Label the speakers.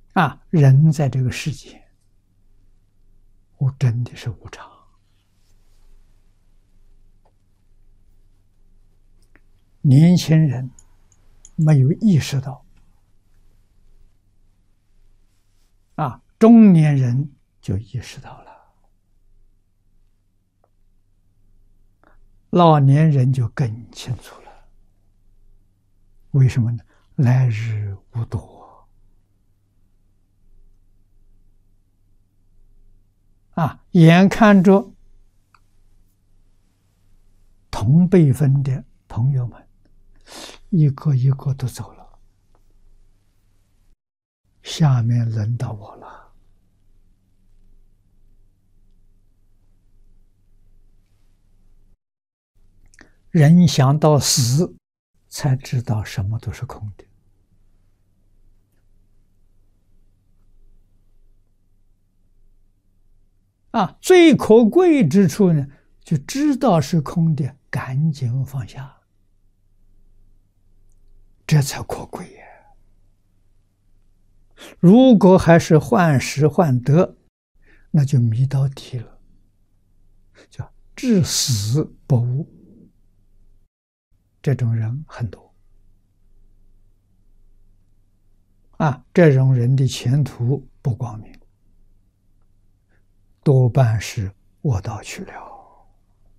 Speaker 1: 人在这个世界，真的是无常。年轻人没有意识到，中年人就意识到了，老年人就更清楚了。为什么呢？来日无多。眼看着同辈分的朋友们一个一个都走了，下面轮到我了。人想到死，才知道什么都是空的。最可贵之处呢，就知道是空的，赶紧放下，这才可贵呀。如果还是患失患得，那就迷到底了，叫至死不悟。这种人很多这种人的前途不光明，多半是卧道去了。